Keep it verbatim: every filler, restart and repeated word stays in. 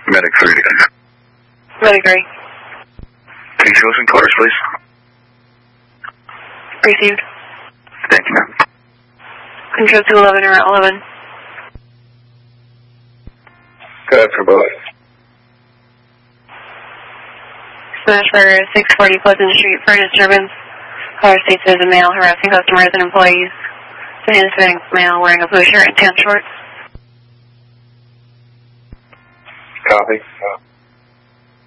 Medic three again. Medic three. Details and colors, please. Received. Thank you, ma'am. Control two eleven or eleven. Go ahead for both. Smash for six forty Pleasant Street for disturbance. Caller states there's a male harassing customers and employees. It's an Hispanic male wearing a blue shirt and tan shorts. Copy.